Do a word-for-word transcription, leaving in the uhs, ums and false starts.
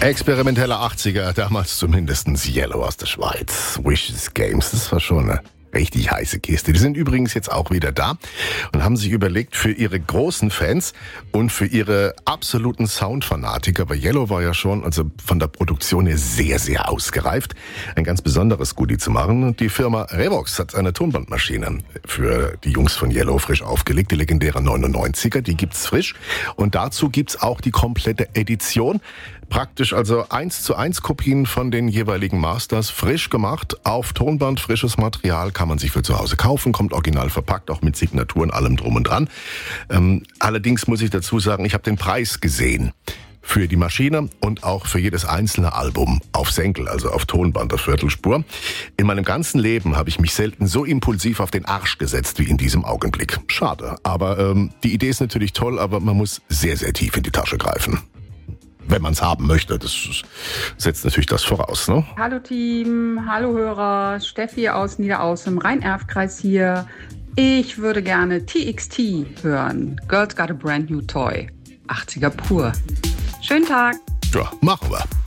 Experimenteller achtziger, damals zumindest Yellow aus der Schweiz. Wishes Games, das war schon eine richtig heiße Kiste. Die sind übrigens jetzt auch wieder da und haben sich überlegt, für ihre großen Fans und für ihre absoluten Soundfanatiker, weil Yellow war ja schon also von der Produktion her sehr, sehr ausgereift, ein ganz besonderes Goodie zu machen. Und die Firma Revox hat eine Tonbandmaschine für die Jungs von Yellow frisch aufgelegt, die legendäre neunundneunziger, die gibt's frisch. Und dazu gibt's auch die komplette Edition. Praktisch also eins zu eins Kopien von den jeweiligen Masters, frisch gemacht, auf Tonband, frisches Material, kann man sich für zu Hause kaufen, kommt original verpackt, auch mit Signaturen, allem drum und dran. Ähm, allerdings muss ich dazu sagen, ich habe den Preis gesehen für die Maschine und auch für jedes einzelne Album auf Senkel, also auf Tonband, auf Viertelspur. In meinem ganzen Leben habe ich mich selten so impulsiv auf den Arsch gesetzt wie in diesem Augenblick. Schade, aber ähm, die Idee ist natürlich toll, aber man muss sehr, sehr tief in die Tasche greifen. Wenn man es haben möchte, das setzt natürlich das voraus, ne? Hallo Team, hallo Hörer, Steffi aus Niederauß im Rhein-Erft-Kreis hier. Ich würde gerne T X T hören. Girls Got a Brand New Toy. achtziger pur. Schönen Tag. Ja, machen wir.